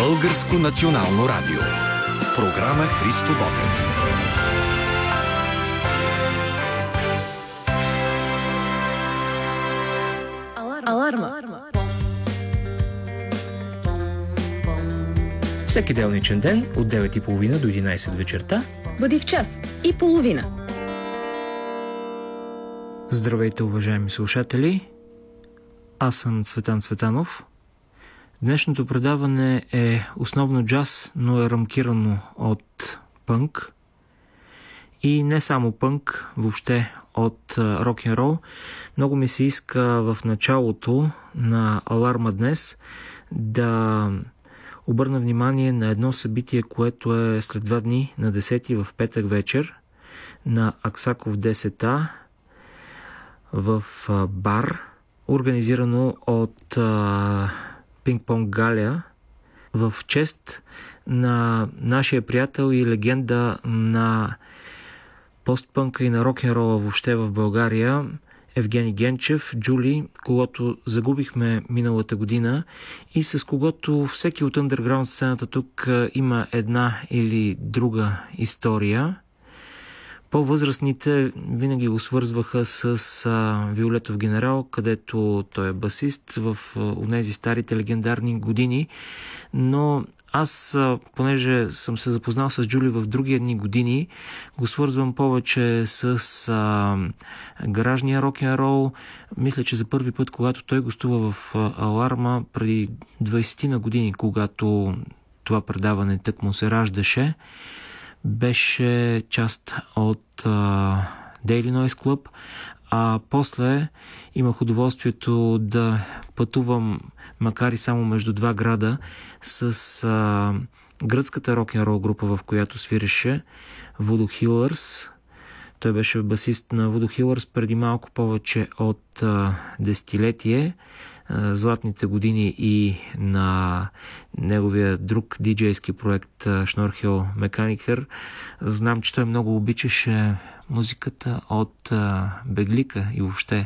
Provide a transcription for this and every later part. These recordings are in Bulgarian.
Българско национално радио. Програма Христо Ботев. Аларма. Всеки делничен ден от 9:30 до 11 вечерта Бъди в час и половина. Здравейте, уважаеми слушатели! Аз съм Цветан Цветанов. Днешното предаване е основно джаз, но е рамкирано от пънк. И не само пънк, въобще от рок-н-рол. Много ми се иска в началото на Аларма днес да обърна внимание на едно събитие, което е след 2 дни, на 10-ти в петък вечер, на Аксаков 10А в бар, организирано от Пинг-понг Галя в чест на нашия приятел и легенда на постпънка и на рок-н-рола въобще в България, Евгений Генчев, Джули, когото загубихме миналата година и с когото всеки от андерграунд сцената тук има една или друга история. По-възрастните винаги го свързваха с Виолетов генерал, където той е басист в онези старите легендарни години, но аз, понеже съм се запознал с Джули в други едни години, го свързвам повече с гаражния рок-н-рол. Мисля, че за първи път, когато той гостува в Аларма преди 20 на години, когато това предаване тък му се раждаше, беше част от Daily Noise Club, а после имах удоволствието да пътувам, макар и само между 2 града, с гръцката рок-н-рол група, в която свиреше, Voodoo Killers. Той беше басист на Voodoo Killers преди малко повече от десетилетие, златните години и на неговия друг диджейски проект Шнорхел Меканикър. Знам, че той много обичаше музиката от Беглика и въобще.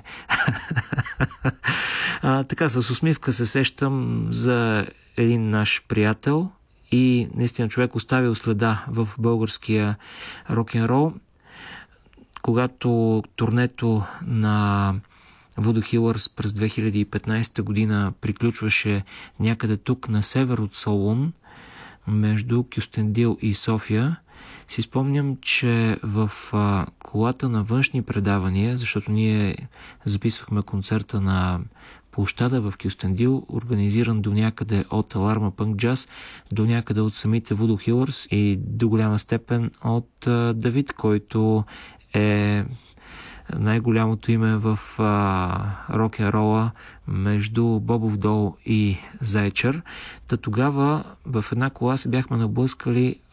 Така, с усмивка се сещам за един наш приятел и наистина човек оставил следа в българския рок-н-рол. Когато турнето на Voodoo Killers през 2015 година приключваше някъде тук на север от Солун, между Кюстендил и София, си спомням, че в колата на външни предавания, защото ние записвахме концерта на площада в Кюстендил, организиран до някъде от Аларма Пънк Джаз, до някъде от самите Voodoo Killers и до голяма степен от Давид, който е най-голямото име в рок-н-рола между Бобов дол и Зайчер. Та тогава в една кола се бяхме наблъскали